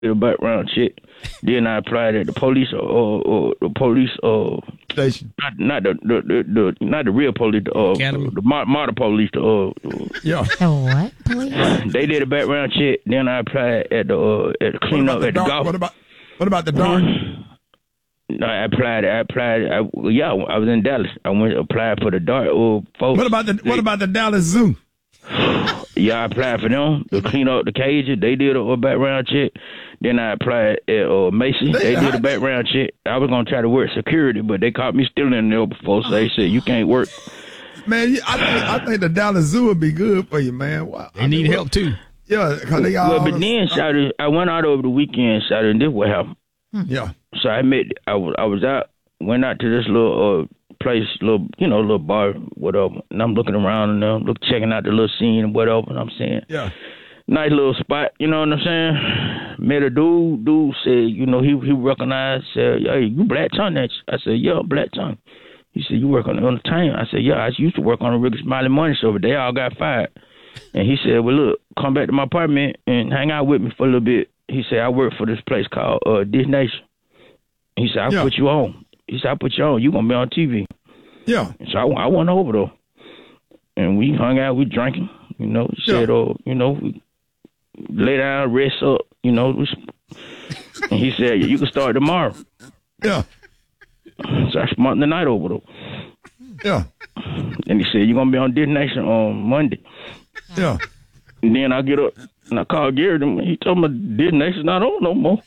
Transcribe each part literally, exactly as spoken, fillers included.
a background check. Then I applied at the police or, or, or the police uh station. Not, not the, the, the, the not the real police, the uh, the model police. The uh, yeah. The what police? They did a background check. Then I applied at the uh, at the cleanup at the golf. What about what about the dark? No, I applied. I applied. I, yeah, I was in Dallas. I went applied for the dark old folks. What about the What about the Dallas Zoo? Yeah, I applied for them to clean up the cages. They did a, a background check. Then I applied at uh, Macy. They, they did a background check. I was gonna try to work security, but they caught me stealing there before, so they said you can't work. Man, I think I think the Dallas Zoo would be good for you, man. Wow. They need help too. Yeah, cause they all. Well, but then, shouted, I went out over the weekend, shouted, and this what happened. Yeah. So I met. I was. I was out. Went out to this little uh, place, little you know, little bar, whatever. And I'm looking around and I'm look checking out the little scene and whatever. And I'm saying, yeah, nice little spot. You know what I'm saying? Met a dude. Dude said, you know, he he recognized. Said, hey, you Black Tongue? That I said, yeah, Black Tongue. He said, you work on the entertainment? I said, yeah, I used to work on the Ricky Smiley Morning Show, but they all got fired. And he said, well, look, come back to my apartment and hang out with me for a little bit. He said, I work for this place called uh, This Nation. He said, I'll yeah. put you on. He said, I'll put you on. You're going to be on T V. Yeah. And so I, I went over, though. And we hung out. We drinking. You know, he yeah. said, oh, you know, we lay down, rest up. You know. And he said, you can start tomorrow. Yeah. So I spent the night over, though. Yeah. And he said, you're going to be on This Nation on Monday. Yeah. And then I get up and I called Gary. And he told me This Nation not on no more.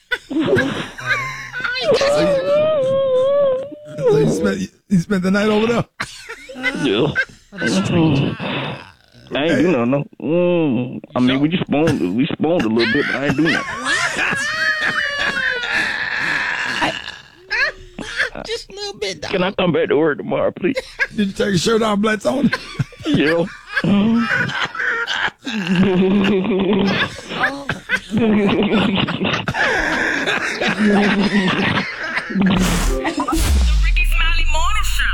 So you spent, you spent the night over there? Yeah. I ain't do nothing, no. Mm. I mean, we just spooned, we spooned a little bit, but I ain't do nothing. Just a little bit, dog. Can I come back to work tomorrow, please? Did you take your shirt off, Black Tony? Yeah. The Ricky Smiley Morning Show.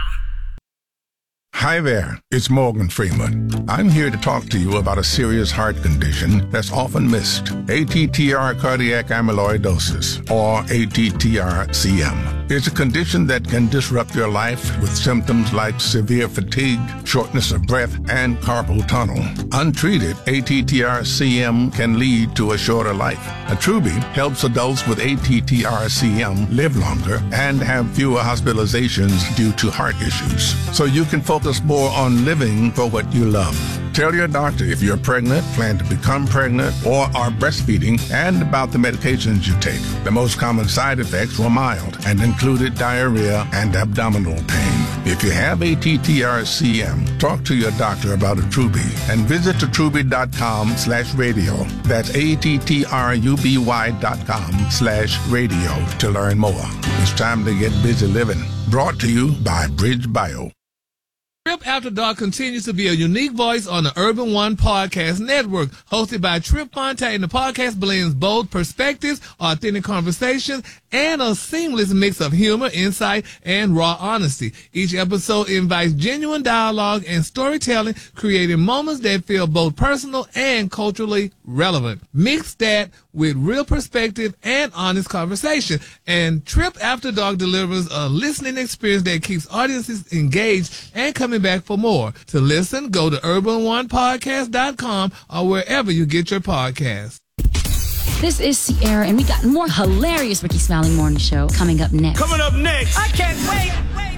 Hi there, it's Morgan Freeman. I'm here to talk to you about a serious heart condition that's often missed, A T T R cardiac amyloidosis, or A T T R C M. It's a condition that can disrupt your life with symptoms like severe fatigue, shortness of breath, and carpal tunnel. Untreated, A T T R C M can lead to a shorter life. Attruby helps adults with A T T R C M live longer and have fewer hospitalizations due to heart issues, so you can focus more on living for what you love. Tell your doctor if you're pregnant, plan to become pregnant, or are breastfeeding, and about the medications you take. The most common side effects were mild and included diarrhea and abdominal pain. If you have A T T R C M, talk to your doctor about Attruby and visit attruby.com slash radio. That's A-T-T-R-U-B-Y dot com slash radio to learn more. It's time to get busy living. Brought to you by Bridge Bio. Trip After Dark continues to be a unique voice on the Urban One Podcast Network. Hosted by Trip Fontaine, the podcast blends bold perspectives, authentic conversations, and a seamless mix of humor, insight, and raw honesty. Each episode invites genuine dialogue and storytelling, creating moments that feel both personal and culturally relevant. Mix that with real perspective and honest conversation. And Trip After Dark delivers a listening experience that keeps audiences engaged and coming back for more. To listen, go to urban one podcast dot com or wherever you get your podcasts. This is Sierra, and we got more hilarious Ricky Smiley Morning Show coming up next. Coming up next. I can't wait. wait.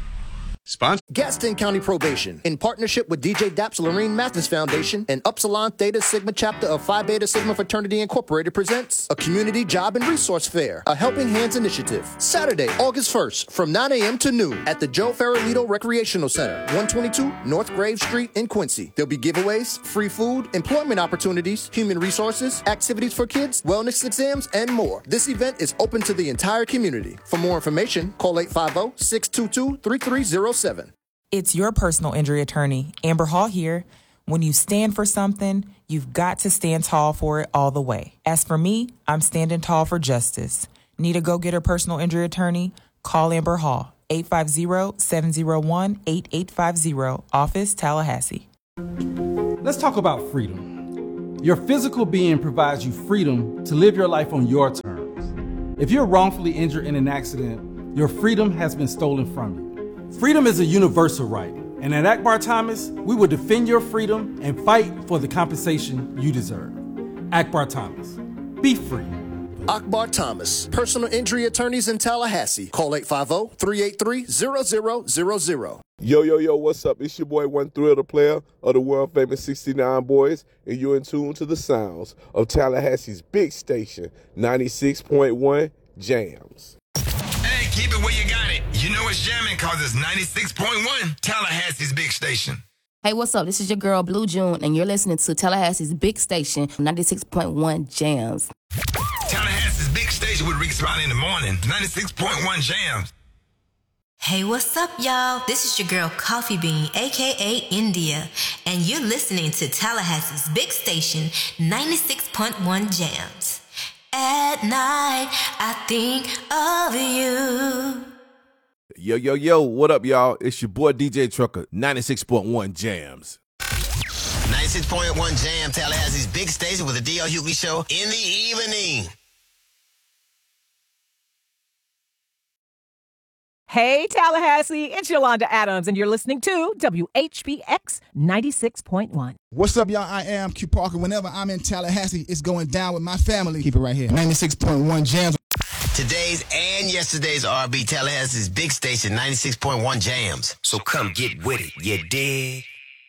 Sponsor Gaston County Probation, in partnership with D J Daps Lorene Mathis Foundation and Upsilon Theta Sigma chapter of Phi Beta Sigma Fraternity Incorporated, presents a community job and resource fair, a Helping Hands initiative. Saturday, August first, from nine a.m. to noon at the Joe Farrellito Recreational Center, one twenty-two North Grave Street in Quincy. There'll be giveaways, free food, employment opportunities, human resources, activities for kids, wellness exams, and more. This event is open to the entire community. For more information, call eight five zero, six two two, three three zero seven. It's your personal injury attorney, Amber Hall here. When you stand for something, you've got to stand tall for it all the way. As for me, I'm standing tall for justice. Need a go-getter personal injury attorney? Call Amber Hall, eight five zero, seven zero one, eight eight five zero, office Tallahassee. Let's talk about freedom. Your physical being provides you freedom to live your life on your terms. If you're wrongfully injured in an accident, your freedom has been stolen from you. Freedom is a universal right, and at Akbar Thomas, we will defend your freedom and fight for the compensation you deserve. Akbar Thomas, be free. Akbar Thomas, personal injury attorneys in Tallahassee. Call eight five zero, three eight three, zero zero zero zero. Yo, yo, yo, what's up? It's your boy, One Thrill, the player of the world-famous sixty-nine Boys, and you're in tune to the sounds of Tallahassee's big station, ninety-six point one Jams. Hey, keep it where you got it. You know it's jamming because it's ninety-six point one, Tallahassee's big station. Hey, what's up? This is your girl, Blue June, and you're listening to Tallahassee's big station, ninety-six point one Jams. Tallahassee's big station with Rick Smiley in the morning, ninety-six point one Jams. Hey, what's up, y'all? This is your girl, Coffee Bean, a k a. India, and you're listening to Tallahassee's big station, ninety-six point one Jams. At night, I think of you. Yo, yo, yo, what up, y'all? It's your boy, D J Trucker, ninety-six point one Jams. ninety-six point one Jam, Tallahassee's big station with the D L Hughley Show in the evening. Hey, Tallahassee, it's Yolanda Adams, and you're listening to W H B X ninety-six point one. What's up, y'all? I am Q Parker. Whenever I'm in Tallahassee, it's going down with my family. Keep it right here. ninety-six point one Jams. Today's and yesterday's R and B, Tallahassee's big station, ninety-six point one Jams. So come get with it, you dig?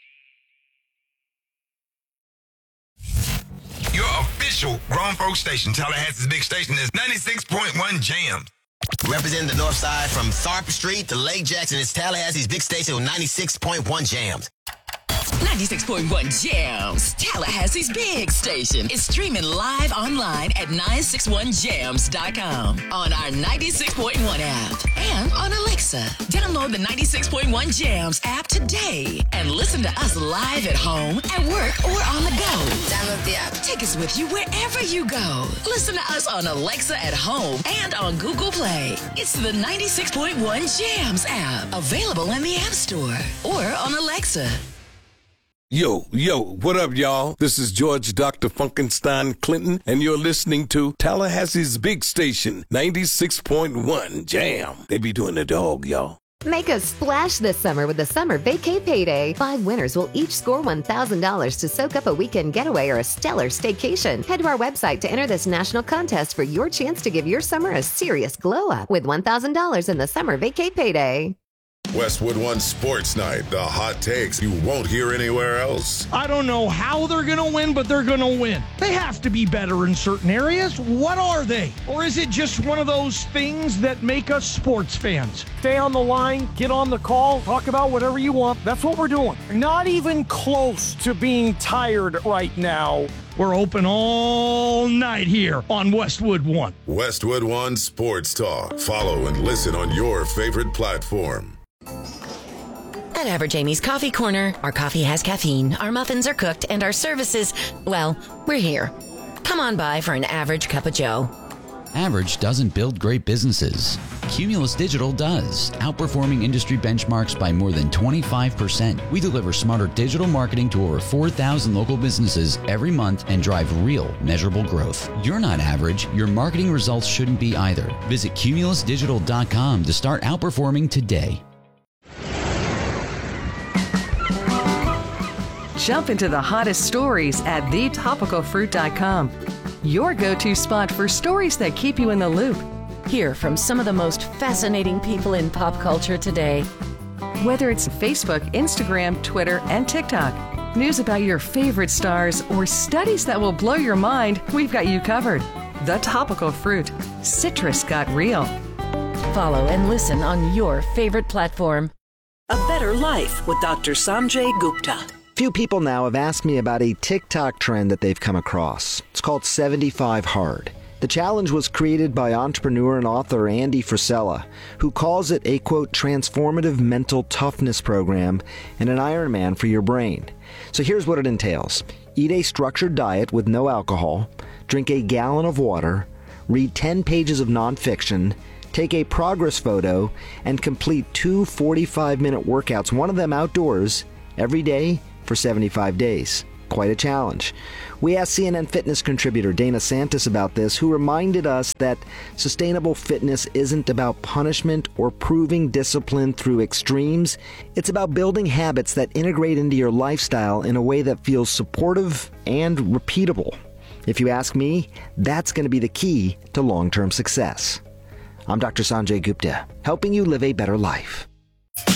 Your official grown folk station, Tallahassee's big station, is ninety-six point one Jams. Representing the north side from Tharp Street to Lake Jackson, it's Tallahassee's big station with ninety-six point one Jams. ninety-six point one Jams, Tallahassee's big station, is streaming live online at nine six one jams dot com, on our ninety-six point one app, and on Alexa. Download the ninety-six point one Jams app today and listen to us live at home, at work, or on the go. Download the app. Take us with you wherever you go. Listen to us on Alexa at home and on Google Play. It's the ninety-six point one Jams app, available in the App Store or on Alexa. Yo, yo, what up, y'all? This is George Doctor Funkenstein Clinton, and you're listening to Tallahassee's big station, ninety-six point one Jam. They be doing the dog, y'all. Make a splash this summer with the Summer Vacay Payday. Five winners will each score one thousand dollars to soak up a weekend getaway or a stellar staycation. Head to our website to enter this national contest for your chance to give your summer a serious glow-up with one thousand dollars in the Summer Vacay Payday. Westwood One Sports Night, the hot takes you won't hear anywhere else. I don't know how they're going to win, but they're going to win. They have to be better in certain areas. What are they? Or is it just one of those things that make us sports fans? Stay on the line, get on the call, talk about whatever you want. That's what we're doing. Not even close to being tired right now. We're open all night here on Westwood One. Westwood One Sports Talk. Follow and listen on your favorite platform. At Average Amy's Coffee Corner, our coffee has caffeine, our muffins are cooked, and our services, well, we're here. Come on by for an average cup of joe. Average doesn't build great businesses. Cumulus Digital does, outperforming industry benchmarks by more than twenty-five percent. We deliver smarter digital marketing to over four thousand local businesses every month and drive real, measurable growth. You're not average. Your marketing results shouldn't be either. Visit cumulus digital dot com to start outperforming today. Jump into the hottest stories at the topical fruit dot com. Your go-to spot for stories that keep you in the loop. Hear from some of the most fascinating people in pop culture today. Whether it's Facebook, Instagram, Twitter, and TikTok, news about your favorite stars, or studies that will blow your mind, we've got you covered. The Topical Fruit. Citrus got real. Follow and listen on your favorite platform. A Better Life with Doctor Sanjay Gupta. Few people now have asked me about a TikTok trend that they've come across. It's called seventy-five hard. The challenge was created by entrepreneur and author Andy Frisella, who calls it a, quote, transformative mental toughness program and an Ironman for your brain. So here's what it entails. Eat a structured diet with no alcohol, drink a gallon of water, read ten pages of nonfiction, take a progress photo, and complete two forty-five minute workouts, one of them outdoors, every day for seventy-five days. Quite a challenge. We asked C N N Fitness contributor Dana Santis about this, who reminded us that sustainable fitness isn't about punishment or proving discipline through extremes. It's about building habits that integrate into your lifestyle in a way that feels supportive and repeatable. If you ask me, that's going to be the key to long-term success. I'm Doctor Sanjay Gupta, helping you live a better life.